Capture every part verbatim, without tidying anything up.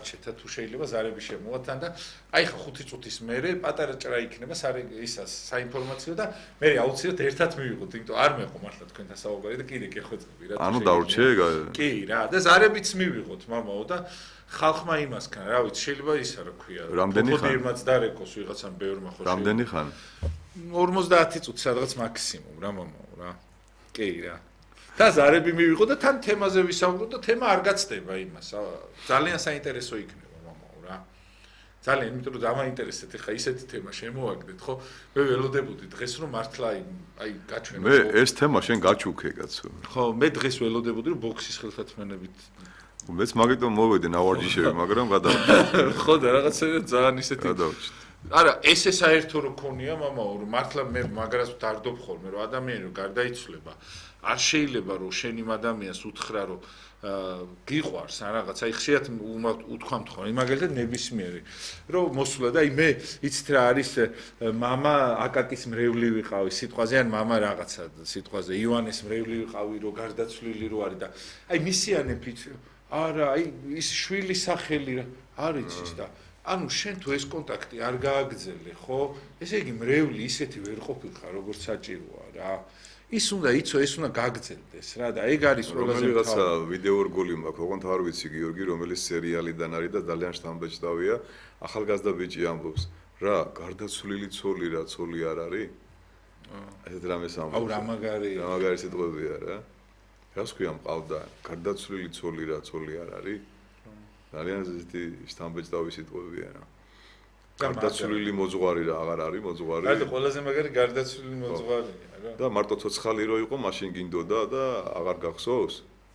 დარჩეთ თუ შეიძლება ზარები შემოვათან და აი ხა ხუთი წუთის მერე პატარა ჭრა იქნება ისას საინფორმაციო და მე აუცილებლად ერთად მივიღოთ, იმიტომ არ მეყო მართლა თქვენთან საუბარი და კიდე გეხვეწები რა. ანუ დავრჩე? კი რა, და ზარებიც მივიღოთ მამაო და ხალხმა იმასკან, რა ვიცი, შეიძლება ისა რა ქვია. რამდენი ხანი? ფოტოდირმაც დარეკოს ვიღაცამ ბევრმა ხო. რამდენი ხანი? ორმოცდაათი წუთი სადღაც მაქსიმუმ რა მამაო რა. კი რა. და ზარები მივიღო და თან თემაზე ვისაუბროთ და თემა არ გაცდება იმას. ძალიან საინტერესო იქნება მამაო რა. ძალიან, იმიტომ რომ დამაინტერესეთ ხა ისეთი თემა შემოაგდეთ, ხო? მე ველოდებოდი დღეს რომ მართლა აი გაჩვენო. მე ეს თემა შენ გაჩუქე კაცო. ხო, მე დღეს ველოდებოდი რომ ბოქსის ხელთათმანებით მეც მაგიტომ მოვედი ნავარჯიშები, მაგრამ გადავჭი. ხო და რაღაცა ძალიან ისეთი გადავჭი. არა, ესე საერთო რო ქონია მამაო, რომ მართლა მე მაგრას ვდარდობ ხოლმე, რომ ადამიანი რო გარდაიცვლება, არ შეიძლება რომ შენ იმ ადამიანს უთხრა რომ გიყვარს ან რაღაც, აი ხშირად უთქვამთ ხოლმე, მაგალითად ნებისმიერი, რომ მოსულა და აი მე იცით რა არის მამა აკაკის მრევლი ვიყავი სიტყვაზე ან მამა რაღაცა სიტყვაზე ივანეს მრევლი ვიყავი, რომ გარდაცვლილი რო არის და აი მისიანებ იცი არა, აი ის შვილის სახელი რა არ იცის და ანუ შენ თუ ეს კონტაქტი არ გააგრძელე, ხო? ესე იგი მრევლი ისეთი ვერ ყოფილიყარ, როგორც საჭიროა რა. ის უნდა იცო, ეს უნდა გაგრძელდეს რა და ეგ არის ყველაზე რაღაცა ვიდეო რგოლი მაქვს, ოღონდ არ ვიცი გიორგი, რომელიც სერიალიდან არის და ძალიან შთამბეჭდავია. ახალგაზრდა ბიჭი ამბობს, რა, გარდაცვლილი ცოლი რა, ცოლი არ არის? ესეთ რამეს ამბობს. აუ რა მაგარი. რა მაგარი სიტყვებია რა. რას ქვია მყავდა, გარდაცვლილი ცოლი რა, ცოლი არ არის? ძალიან ზუსტი შთამბეჭდავი სიტყვებია რა. გარდაცვლილი მოძღვარი რა, აღარ არის მოძღვარი. აი და ყველაზე მაგარი გარდაცვლილი მოძღვარია რა. და მარტო ცოცხალი რო იყო, მაშინ გინდოდა და აღარ გახსოვს?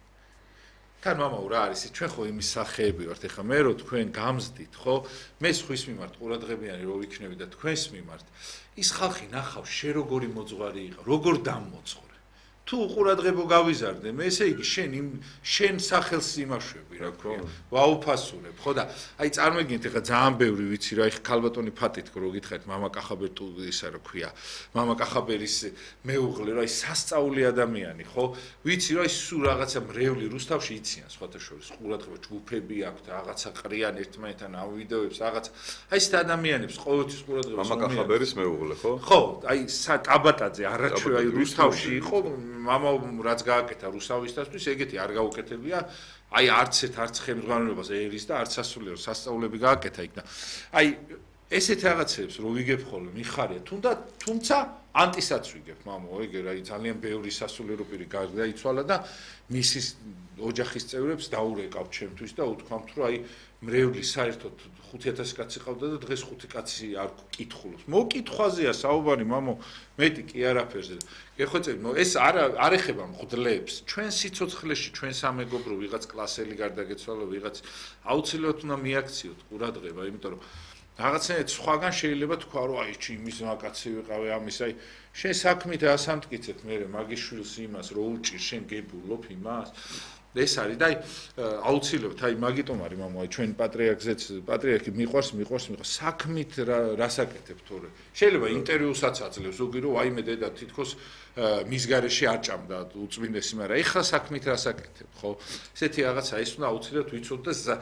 თან მამაო რა არის, ჩვენ ხო იმის სახეები ვართ, ეხლა მე რო თქვენ გამზდით, ხო? მე სხვის მიმართ ყურადღებიანი რო ვიქნები და თქვენს მიმართ, ის ხალხი ნახავს, შენ როგორი მოძღვარი იყო, როგორ დამოძღვრე. თუ ყურადღებო გავიზარდე, მე ესე იგი შენ იმ შენ სახელს იმაშვები რა ქვია. ვაუფასურებ, ხო და აი წარმოგიდგენთ ეხლა ძალიან ბევრი ვიცი რა, ეხლა ქალბატონი ფატით რო გითხარით, მამა კახაბერტუ ისა რა ქვია. მამა კახაბერის მეუღლე რა, ის სასწაული ადამიანი, ხო? ვიცი რა, ის სულ რაღაცა მრევლი რუსთავში იციან სხვათა შორის, ყურადღება ჯგუფები აქვს, რაღაცა ყრიან ერთმანეთთან ამ ვიდეოებს, რაღაც. აი ეს ადამიანებს ყოველთვის ყურადღება მამა კახაბერის მეუღლე, ხო? ხო, აი ტაბატაძე არაჩვე აი რუსთავში იყო მამა რაც გააკეთა რუსთავისთათვის, ეგეთი არ გაუკეთებია. აი არც ერთ არც ხელმძღვანელობას ერის და არც სასულიერო სასწაულები გააკეთა იქ და აი ესეთ რაღაცებს რო ვიგებ ხოლმე მიხარია, თუნდაც თუმცა ანტისაც ვიგებ, მამო, ეგ აი ძალიან ბევრი სასულიერო პირი გარდაიცვალა და მისის ოჯახის წევრებს დაურეკავთ ჩემთვის და უთქვამთ, რომ აი მრევლი საერთოდ ხუთი ათასი კაცი ყავდა და დღეს ხუთი კაცი არ კითხულობს. მოკითხვაზეა საუბარი, მამო, მეტი კი არაფერზე. გეხვეწები, ეს არ არ ეხება მღვდლებს. ჩვენ სიცოცხლეში, ჩვენ სამეგობრო ვიღაც კლასელი გარდაგეცვალა, ვიღაც აუცილებლად უნდა მიაქციოთ ყურადღება, იმიტომ რომ რაღაცნაირად სხვაგან შეიძლება თქვა, რომ აი იმის მაკაცი ვიყავი, ამის აი შენ საქმით ასამტკიცებ მე მაგის შვილს იმას, რო უჭირ შენ გებულობ იმას. ეს არის და აი აუცილებლად აი მაგიტომ არის მამო აი ჩვენ პატრიარქზეც პატრიარქი მიყვარს მიყვარს მიყვარს საქმით რა რასაკეთებ თორე შეიძლება ინტერვიუსაც აძლევს ზოგი რომ აი მე დედა თითქოს მის გარეშე არ ჭამდა უწმინდესი მაგრამ ეხლა საქმით რასაკეთებ ხო ესეთი რაღაცა ის უნდა აუცილებლად ვიცოდეთ და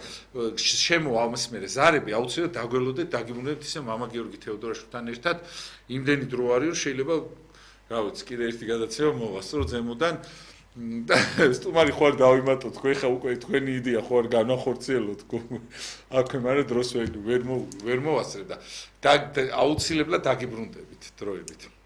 შემოვა ამას მე ზარები აუცილებლად დაგველოდეთ დაგიმუნებთ ისე მამა გიორგი თეოდორაშვილთან ერთად იმდენი დრო არის რომ შეიძლება რა ვიცი კიდე ერთი გადაცემა მოვასწრო ზემოდან და სტუმარი ხوار დავიმატოთ თქვენ ხა უკვე თქვენი იდეა ხوار განახორციელოთ აქვე მაგრამ დროს ვერ ვერ მოვასწრე და აუცილებლად დაგიბრუნდებით დროებით